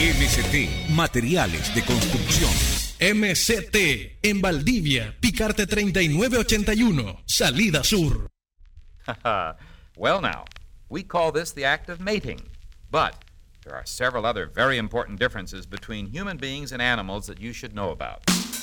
MCT Materiales de Construcción. MCT en Valdivia, Picarte 3981, Salida Sur. Well now, we call this the act of mating, but there are several other very important differences between human beings and animals that you should know about.